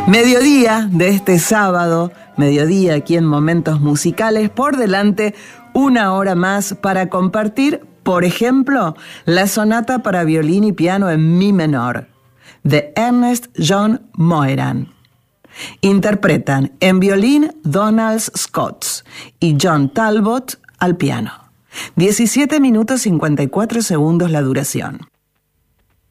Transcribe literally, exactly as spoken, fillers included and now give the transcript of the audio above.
Mediodía de este sábado, mediodía aquí en Momentos Musicales, por delante una hora más para compartir, por ejemplo, la sonata para violín y piano en mi menor, de Ernest John Moeran. Interpretan en violín Donald Scott y John Talbot al piano. diecisiete minutos cincuenta y cuatro segundos la duración.